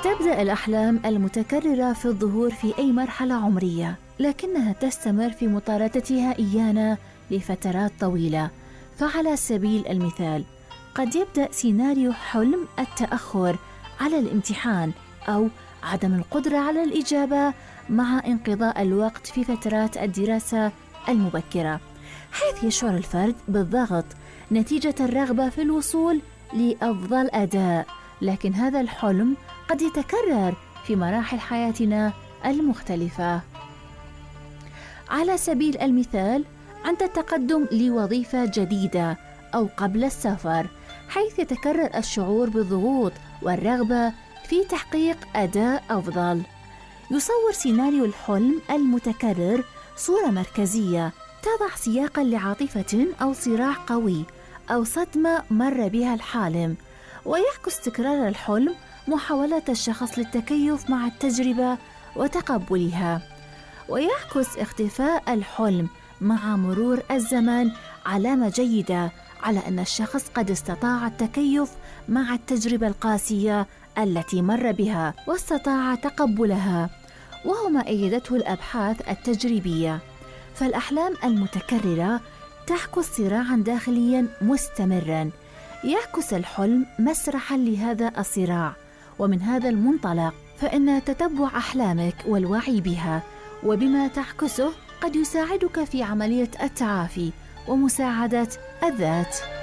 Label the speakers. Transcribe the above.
Speaker 1: تبدأ الأحلام المتكررة في الظهور في أي مرحلة عمرية، لكنها تستمر في مطاردتها إيانا لفترات طويلة. فعلى سبيل المثال، قد يبدأ سيناريو حلم التأخر على الامتحان أو عدم القدرة على الإجابة مع انقضاء الوقت في فترات الدراسة المبكرة، حيث يشعر الفرد بالضغط نتيجة الرغبة في الوصول لأفضل أداء. لكن هذا الحلم قد يتكرر في مراحل حياتنا المختلفة. على سبيل المثال، عند التقدم لوظيفة جديدة أو قبل السفر، حيث يتكرر الشعور بالضغوط والرغبة في تحقيق أداء أفضل. يصور سيناريو الحلم المتكرر صورة مركزية تضع سياقاً لعاطفة أو صراع قوي أو صدمة مر بها الحالم، ويعكس تكرار الحلم محاولة الشخص للتكيف مع التجربة وتقبلها. ويعكس اختفاء الحلم مع مرور الزمن علامة جيدة على أن الشخص قد استطاع التكيف مع التجربة القاسية التي مر بها واستطاع تقبلها، وهو ما أيدته الأبحاث التجريبية. فالأحلام المتكررة تعكس صراعاً داخلياً مستمراً، يعكس الحلم مسرحاً لهذا الصراع. ومن هذا المنطلق فإن تتبع أحلامك والوعي بها وبما تعكسه قد يساعدك في عملية التعافي ومساعدة الذات.